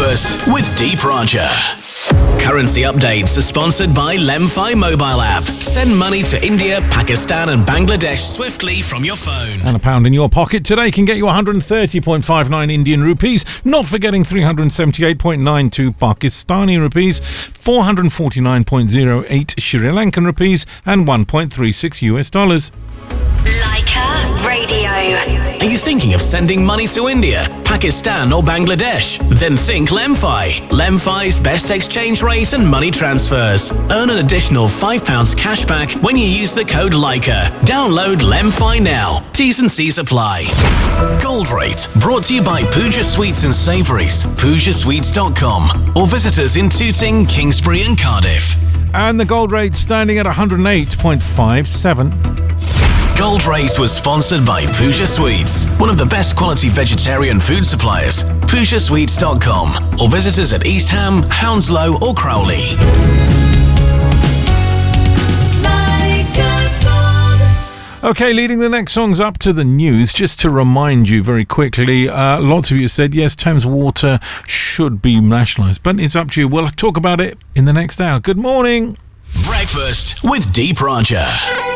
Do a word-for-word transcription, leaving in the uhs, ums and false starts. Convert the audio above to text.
Breakfast with Deep Roger. Currency updates are sponsored by Lemfi mobile app. Send money to India, Pakistan and Bangladesh swiftly from your phone. And a pound in your pocket today can get you one hundred thirty point five nine Indian rupees, not forgetting three hundred seventy-eight point nine two Pakistani rupees, four hundred forty-nine point zero eight Sri Lankan rupees and one point three six U S dollars. Leica Radio. Are you thinking of sending money to India, Pakistan or Bangladesh? Then think Lemfi. Lemfi's best exchange rate and money transfers. Earn an additional five pounds cash back when you use the code Leica. Download Lemfi now. T's and C's apply. Gold Rate, brought to you by Pooja Sweets and Savouries, pooja sweets dot com, or visit us in Tooting, Kingsbury and Cardiff. And the gold rate standing at one hundred eight point five seven. Gold Rate was sponsored by Pooja Sweets, one of the best quality vegetarian food suppliers. pooja sweets dot com, or visit us at East Ham, Hounslow or Crowley. Okay, leading the next songs up to the news, just to remind you very quickly, uh, lots of you said, yes, Thames Water should be nationalised, but it's up to you. We'll talk about it in the next hour. Good morning. Breakfast with Deep Roger.